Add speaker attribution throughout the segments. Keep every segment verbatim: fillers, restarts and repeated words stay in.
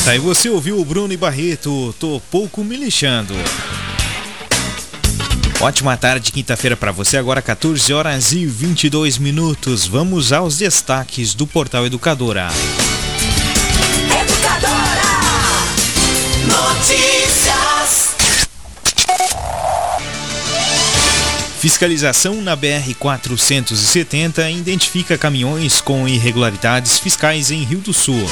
Speaker 1: Tá, e você ouviu o Bruno e Barreto, Tô Pouco Me Lixando. Ótima tarde, quinta-feira para você, agora quatorze horas e vinte e dois minutos. Vamos aos destaques do Portal Educadora.
Speaker 2: Educadora Notícias.
Speaker 1: Fiscalização na B R quatrocentos e setenta identifica caminhões com irregularidades fiscais em Rio do Sul.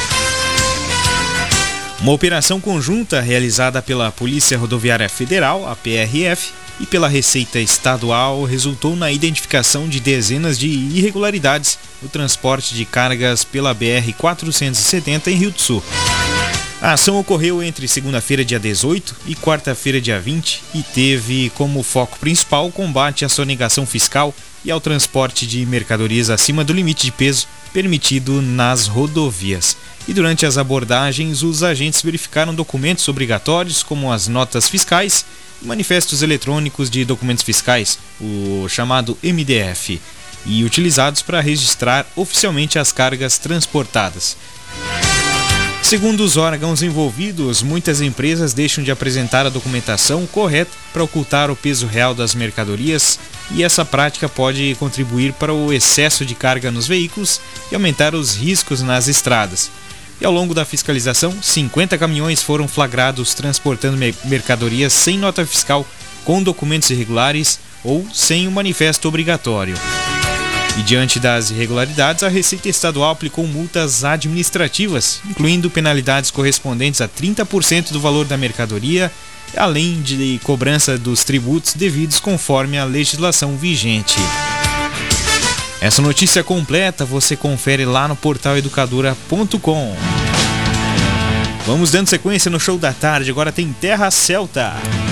Speaker 1: Uma operação conjunta realizada pela Polícia Rodoviária Federal, a P R F, e pela Receita Estadual resultou na identificação de dezenas de irregularidades no transporte de cargas pela B R quatrocentos e setenta em Rio do Sul. A ação ocorreu entre segunda-feira, dia dezoito, e quarta-feira, dia vinte, e teve como foco principal o combate à sonegação fiscal e ao transporte de mercadorias acima do limite de peso permitido nas rodovias. E durante as abordagens, os agentes verificaram documentos obrigatórios, como as notas fiscais e manifestos eletrônicos de documentos fiscais, o chamado M D F, e utilizados para registrar oficialmente as cargas transportadas. Segundo os órgãos envolvidos, muitas empresas deixam de apresentar a documentação correta para ocultar o peso real das mercadorias, e essa prática pode contribuir para o excesso de carga nos veículos e aumentar os riscos nas estradas. E ao longo da fiscalização, cinquenta caminhões foram flagrados transportando mercadorias sem nota fiscal, com documentos irregulares ou sem o manifesto obrigatório. E diante das irregularidades, a Receita Estadual aplicou multas administrativas, incluindo penalidades correspondentes a trinta por cento do valor da mercadoria, além de cobrança dos tributos devidos conforme a legislação vigente. Essa notícia completa você confere lá no portal educadora ponto com. Vamos dando sequência no show da tarde, agora tem Terra Celta.